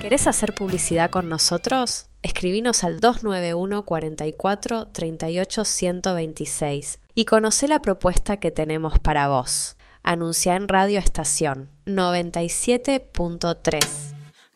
¿Querés hacer publicidad con nosotros? Escribinos al 291 44 38 126 y conocé la propuesta que tenemos para vos. Anunciá en Radio Estación 97.3.